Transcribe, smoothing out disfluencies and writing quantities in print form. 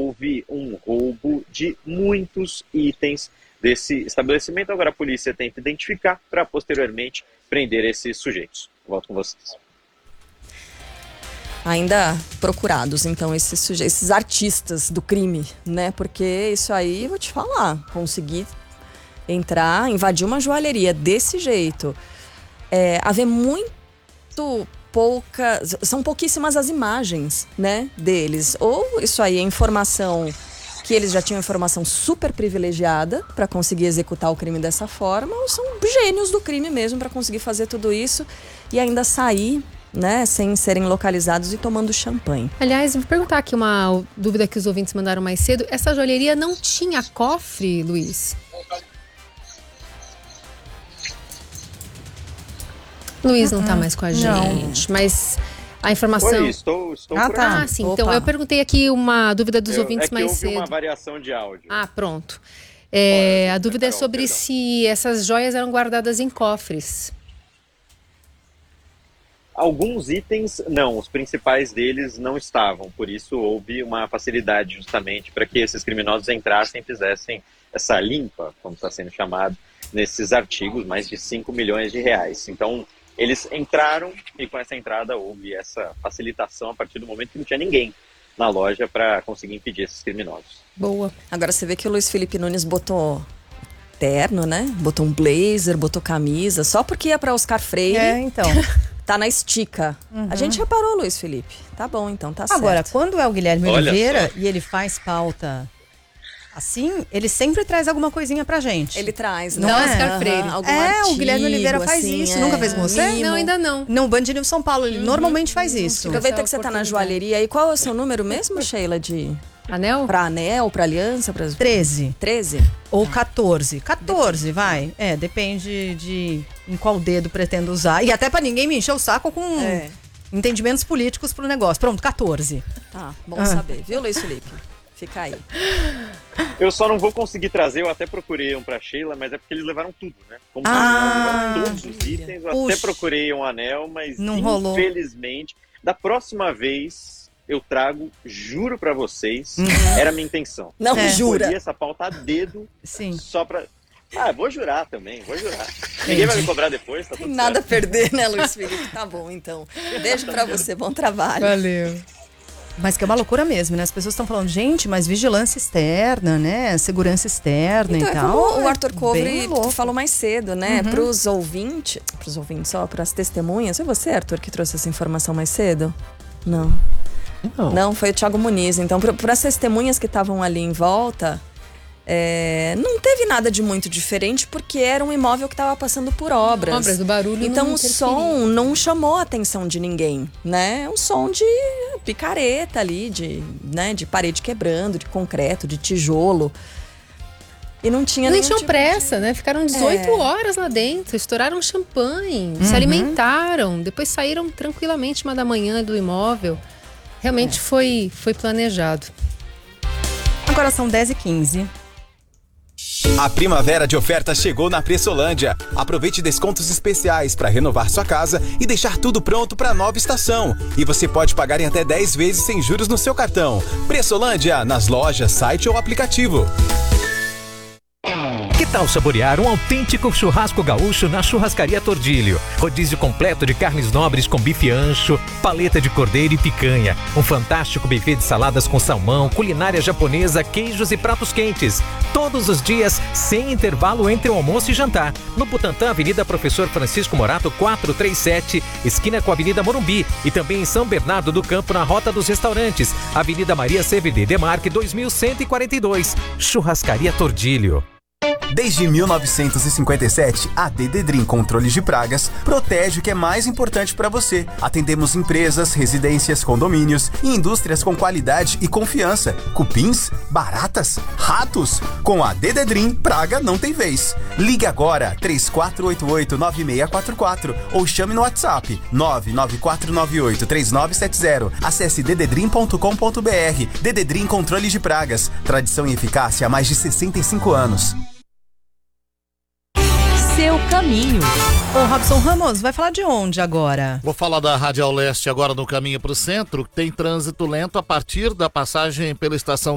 houve um roubo de muitos itens desse estabelecimento. Agora a polícia tenta identificar para posteriormente prender esses sujeitos. Volto com vocês. Ainda procurados, então, esses artistas do crime, né? Porque isso aí, vou te falar, conseguir entrar, invadir uma joalheria desse jeito, haver muito poucas, são pouquíssimas as imagens, né, deles. Ou isso aí é informação que eles já tinham informação super privilegiada para conseguir executar o crime dessa forma, ou são gênios do crime mesmo para conseguir fazer tudo isso e ainda sair, né, sem serem localizados e tomando champanhe. Aliás, vou perguntar aqui uma dúvida que os ouvintes mandaram mais cedo. Essa joalheria não tinha cofre, Luiz? Luiz não tá mais com a gente, mas a informação... Oi, estou por tá. aqui. Sim. Então eu perguntei aqui uma dúvida dos ouvintes mais cedo. Houve uma variação de áudio. Pronto. A dúvida é sobre se essas joias eram guardadas em cofres. Alguns itens, não, os principais deles não estavam, por isso houve uma facilidade justamente para que esses criminosos entrassem e fizessem essa limpa, como está sendo chamado, nesses artigos, mais de 5 milhões de reais. Então, eles entraram e com essa entrada houve essa facilitação a partir do momento que não tinha ninguém na loja para conseguir impedir esses criminosos. Boa. Agora você vê que o Luiz Felipe Nunes botou terno, né? Botou um blazer, botou camisa, só porque ia para Oscar Freire. Então... Tá na estica. A gente reparou, Luiz Felipe. Tá bom, então, tá certo. Agora, quando é o Guilherme Olha Oliveira só. e ele faz pauta assim, ele sempre traz alguma coisinha pra gente. Ele traz, Não né? é? Oscar Freire. Algum O artigo, Guilherme Oliveira faz assim, isso. Nunca fez com você? mimo. Não, ainda não. Não, Band News São Paulo, ele normalmente faz isso. Aproveita que você tá na joalheria. E qual é o seu número mesmo, Sheila? Anel? Pra anel, pra aliança? 13. 13? Ou 14. 14, vai. Depende de em qual dedo pretendo usar. E até pra ninguém me encher o saco com entendimentos políticos pro negócio. Pronto, 14. Tá, bom saber. Viu, Luiz Felipe? Fica aí. Eu só não vou conseguir trazer, eu até procurei um pra Sheila, mas é porque eles levaram tudo, né? Como levaram todos os itens, eu até procurei um anel, mas não rolou. Infelizmente, da próxima vez eu trago, juro pra vocês, era a minha intenção. Não jura. Escolhi essa pauta a dedo, Sim. só pra... vou jurar também, vou jurar. Ninguém vai me cobrar depois, tá tudo Tem nada a certo. perder, né, Luiz Felipe? Tá bom, então. Beijo pra você, bom trabalho. Valeu. Mas que é uma loucura mesmo, né? As pessoas estão falando, gente, mas vigilância externa, né? Segurança externa Então, e é tal. como o Arthur Covre bem louco. falou mais cedo, né? Pros ouvintes, só pras testemunhas. Foi você, Arthur, que trouxe essa informação mais cedo? Não, foi o Thiago Muniz. Então, para as testemunhas que estavam ali em volta, não teve nada de muito diferente, porque era um imóvel que estava passando por obras. Obras, do barulho. Então não o som não chamou a atenção de ninguém, né? É um som de picareta ali, de parede quebrando, de concreto, de tijolo. E não tinha Nem nenhum tinham tipo pressa, né? Ficaram 18 horas lá dentro, estouraram champanhe, se alimentaram, depois saíram tranquilamente 1h da manhã do imóvel. Realmente foi planejado. Agora são 10h15. A primavera de ofertas chegou na Pressolândia. Aproveite descontos especiais para renovar sua casa e deixar tudo pronto para a nova estação. E você pode pagar em até 10 vezes sem juros no seu cartão. Pressolândia, nas lojas, site ou aplicativo. Que tal saborear um autêntico churrasco gaúcho na Churrascaria Tordilho? Rodízio completo de carnes nobres com bife ancho, paleta de cordeiro e picanha. Um fantástico buffet de saladas com salmão, culinária japonesa, queijos e pratos quentes. Todos os dias, sem intervalo entre o almoço e jantar. No Butantã, Avenida Professor Francisco Morato, 437, esquina com a Avenida Morumbi. E também em São Bernardo do Campo, na Rota dos Restaurantes, Avenida Maria CVD Demarque, 2142. Churrascaria Tordilho. Desde 1957, a Dededrim Controles de Pragas protege o que é mais importante para você. Atendemos empresas, residências, condomínios e indústrias com qualidade e confiança. Cupins, baratas, ratos. Com a Dededrim, praga não tem vez. Ligue agora 3488-9644 ou chame no WhatsApp 99498-3970. Acesse dededrim.com.br. Dededrim Controles de Pragas. Tradição e eficácia há mais de 65 anos. Seu caminho. Ô, Robson Ramos, vai falar de onde agora? Vou falar da Radial Leste agora no caminho para o centro. Tem trânsito lento a partir da passagem pela estação